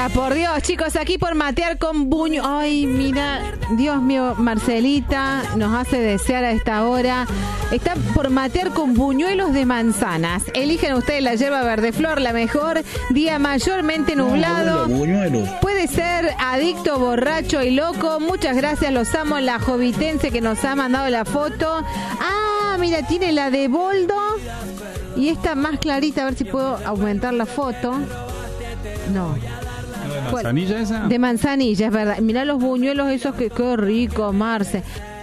Gracias, por Dios, chicos, aquí por matear con buño. Ay, mira, Dios mío, Marcelita nos hace desear a esta hora. Está por matear con buñuelos de manzanas. Eligen ustedes la yerba verde flor, la mejor. Día mayormente nublado. Puede ser adicto, borracho y loco. Muchas gracias, los amo. La jovitense que nos ha mandado la foto. Ah, mira, tiene la de boldo. Y esta más clarita, a ver si puedo aumentar la foto. No. ¿De manzanilla esa? De manzanilla, es verdad. Mirá los buñuelos esos, que qué rico, Marce.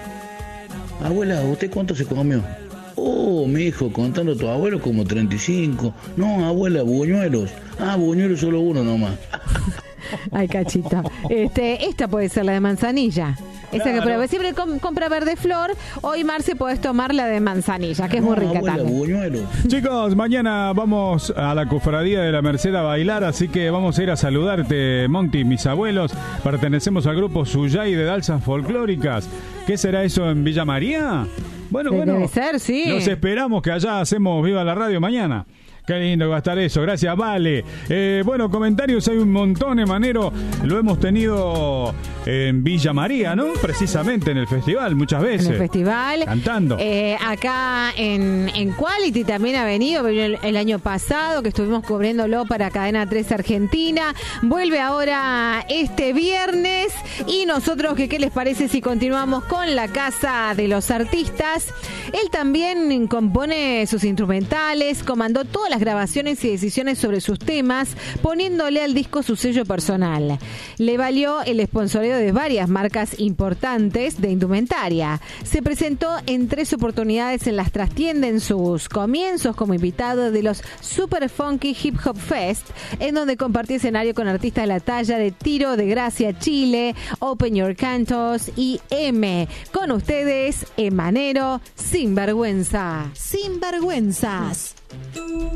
Abuela, ¿usted cuánto se comió? Oh, mi hijo, contando a tu abuelo como 35. No, abuela, buñuelos. Ah, buñuelos solo uno nomás. Ay, cachito. Esta puede ser la de manzanilla. Esa que prueba. Siempre compra verde flor. Hoy, Marce, podés tomar la de manzanilla, que es muy rica también. Chicos, mañana vamos a la cofradía de la Merced a bailar, así que vamos a ir a saludarte, Monty. Mis abuelos pertenecemos al grupo Suyay de danzas folclóricas. ¿Qué será eso en Villa María? Bueno, debe ser, sí. Los esperamos, que allá hacemos Viva la Radio mañana. Qué lindo que va a estar eso, gracias, Vale. Bueno, comentarios hay un montón, Emanero. Lo hemos tenido en Villa María, ¿no? Precisamente en el festival, muchas veces. En el festival. Cantando. Acá en Quality también ha venido el año pasado, que estuvimos cubriéndolo para Cadena 3 Argentina. Vuelve ahora este viernes. Y nosotros, ¿qué les parece si continuamos con la Casa de los Artistas? Él también compone sus instrumentales, comandó todas las grabaciones y decisiones sobre sus temas, poniéndole al disco su sello personal. Le valió el sponsoreo de varias marcas importantes de indumentaria. Se presentó en 3 oportunidades en las trastiendas en sus comienzos como invitado de los Super Funky Hip Hop Fest, en donde compartió escenario con artistas de la talla de Tiro de Gracia Chile, Open Your Cantos y M. Con ustedes, Emanero, Sinvergüenza. Sinvergüenzas.